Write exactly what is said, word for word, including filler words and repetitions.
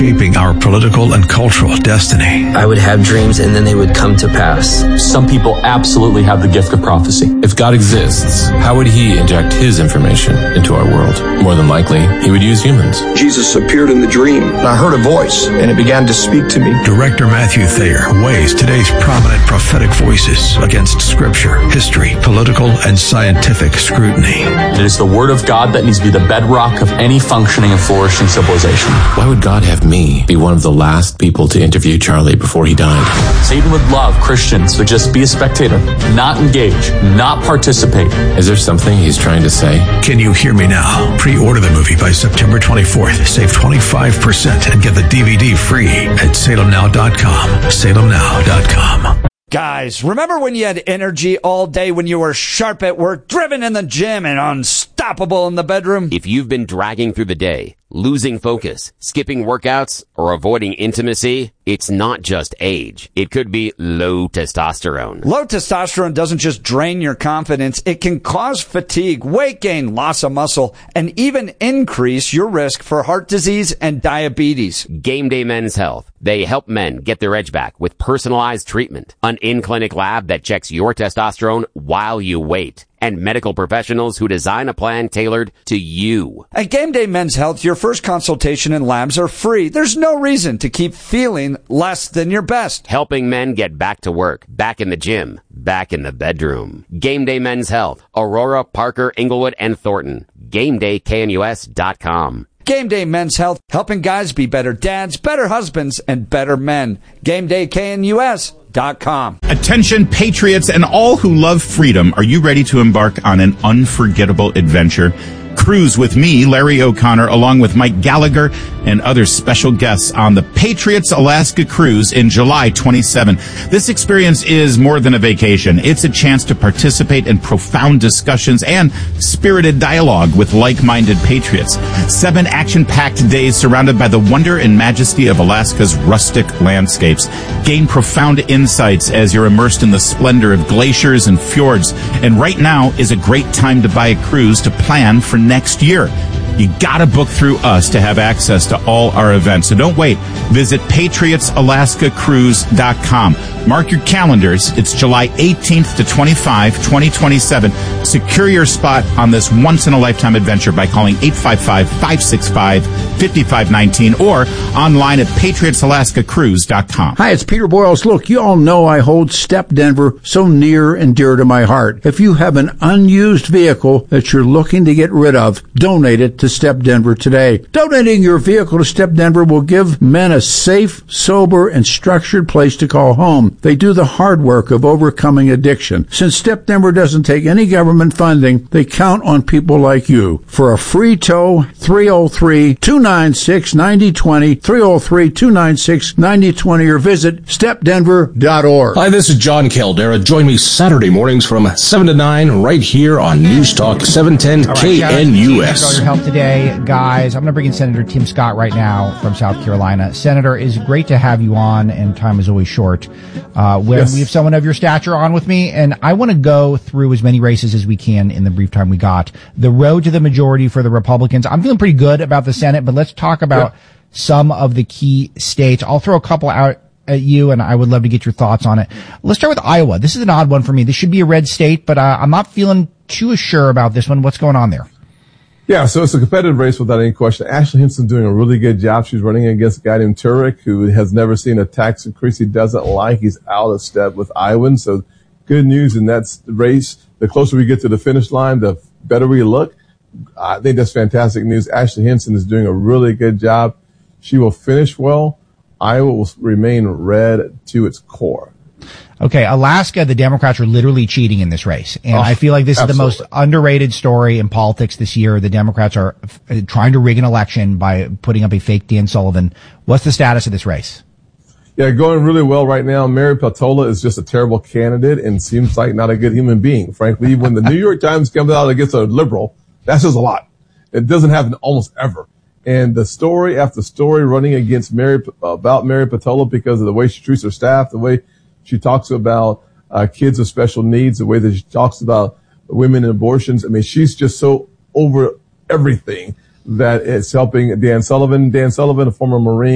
shaping our political and cultural destiny. I would have dreams and then they would come to pass. Some people absolutely have the gift of prophecy. If God exists, how would he inject his information into our world? More than likely, he would use humans. Jesus appeared in the dream, and I heard a voice, and it began to speak to me. Director Matthew Thayer weighs today's prominent prophetic voices against scripture, history, political, and scientific scrutiny. It is the word of God that needs to be the bedrock of any functioning and flourishing civilization. Why would God have me be one of the last people to interview Charlie before he died? Satan would love Christians to just be a spectator, not engage, not participate. Is there something he's trying to say? Can you hear me now? Pre-order the movie by September twenty-fourth. Save twenty-five percent and get the D V D free at salem now dot com. salem now dot com. Guys, remember when you had energy all day, when you were sharp at work, driven in the gym, and unstoppable in the bedroom? If you've been dragging through the day, losing focus, skipping workouts, or avoiding intimacy, it's not just age. It could be low testosterone. Low testosterone doesn't just drain your confidence. It can cause fatigue, weight gain, loss of muscle, and even increase your risk for heart disease and diabetes. Game Day Men's Health. They help men get their edge back with personalized treatment, an in-clinic lab that checks your testosterone while you wait, and medical professionals who design a plan tailored to you. At Game Day Men's Health, your first consultation and labs are free. There's no reason to keep feeling less than your best. Helping men get back to work, back in the gym, back in the bedroom. Game Day Men's Health. Aurora, Parker, Inglewood, and Thornton. game day k n u s dot com. Game Day Men's Health, helping guys be better dads, better husbands, and better men. game day k n u s dot com. Attention, patriots and all who love freedom. Are you ready to embark on an unforgettable adventure? Cruise with me, Larry O'Connor, along with Mike Gallagher and other special guests on the Patriots Alaska Cruise in July twenty-seventh. This experience is more than a vacation. It's a chance to participate in profound discussions and spirited dialogue with like-minded patriots. Seven action-packed days surrounded by the wonder and majesty of Alaska's rustic landscapes. Gain profound insights as you're immersed in the splendor of glaciers and fjords. And right now is a great time to buy a cruise to plan for next year. You gotta book through us to have access to all our events. So don't wait. Visit patriots alaska cruise dot com. Mark your calendars. It's July eighteenth to twenty-fifth, twenty twenty-seven. Secure your spot on this once-in-a-lifetime adventure by calling eight five five, five six five, five five one nine or online at patriots alaska cruise dot com. Hi, it's Peter Boyles. Look, you all know I hold Step Denver so near and dear to my heart. If you have an unused vehicle that you're looking to get rid of, donate it to Step Denver today. Donating your vehicle to Step Denver will give men a safe, sober, and structured place to call home. They do the hard work of overcoming addiction. Since Step Denver doesn't take any government funding, they count on people like you. For a free tow, three oh three, two nine six, nine oh two oh, three oh three, two nine six, nine oh two oh, or visit step denver dot org. Hi, this is John Caldera. Join me Saturday mornings from seven to nine right here on News Talk seven ten right, K N U S. All your help today, guys. I'm going to bring in Senator Tim Scott right now from South Carolina. Senator, it's great to have you on, and time is always short. Uh, when yes. we have someone of your stature on with me, and I want to go through as many races as we can in the brief time we got. The road to the majority for the Republicans. I'm feeling pretty good about the Senate, but let's talk about yeah. some of the key states. I'll throw a couple out at you, and I would love to get your thoughts on it. Let's start with Iowa. This is an odd one for me. This should be a red state, but uh, I'm not feeling too sure about this one. What's going on there? Yeah, so it's a competitive race without any question. Ashley Hinson doing a really good job. She's running against a guy named Turek, who has never seen a tax increase he doesn't like. He's out of step with Iowans. So good news in that race. The closer we get to the finish line, the better we look. I think that's fantastic news. Ashley Hinson is doing a really good job. She will finish well. Iowa will remain red to its core. Okay, Alaska, the Democrats are literally cheating in this race. And oh, I feel like this absolutely. is the most underrated story in politics this year. The Democrats are f- trying to rig an election by putting up a fake Dan Sullivan. What's the status of this race? Yeah, going really well right now. Mary Peltola is just a terrible candidate and seems like not a good human being. Frankly, when the New York Times comes out against a liberal, that says a lot. It doesn't happen almost ever. And the story after story running against Mary, about Mary Peltola because of the way she treats her staff, the way she talks about uh, kids with special needs, the way that she talks about women and abortions. I mean, she's just so over everything that it's helping Dan Sullivan. Dan Sullivan, a former Marine.